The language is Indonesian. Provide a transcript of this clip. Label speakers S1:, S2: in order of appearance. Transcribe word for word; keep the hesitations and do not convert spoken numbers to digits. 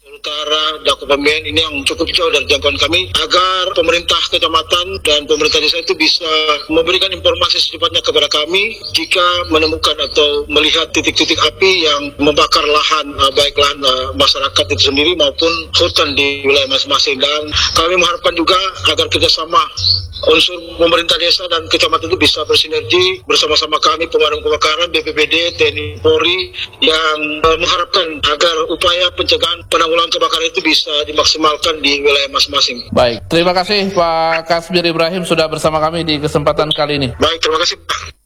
S1: Utara, Dakopamen ini yang cukup jauh dari jangkauan kami, agar pemerintah kecamatan dan pemerintah desa itu bisa memberikan informasi secepatnya kepada kami jika menemukan atau melihat titik-titik api yang membakar lahan, baik lahan masyarakat itu sendiri maupun hutan di wilayah masing-masing. Dan kami mengharapkan juga agar kerjasama unsur pemerintah desa dan kecamatan itu bisa bersinergi bersama-sama kami pemadam kebakaran, B P B D, T N I, Polri, yang mengharapkan agar upaya pencegahan penanggulangan kebakaran itu bisa dimaksimalkan di wilayah masing-masing.
S2: Baik, terima kasih Pak Kasbir Ibrahim sudah bersama kami di kesempatan kali ini.
S1: Baik, terima kasih Pak.